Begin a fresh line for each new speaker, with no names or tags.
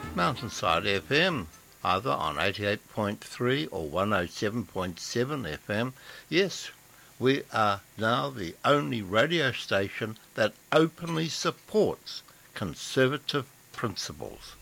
Mountainside FM, either on 88.3 or 107.7 FM. Yes, we are now the only radio station that openly supports conservative principles.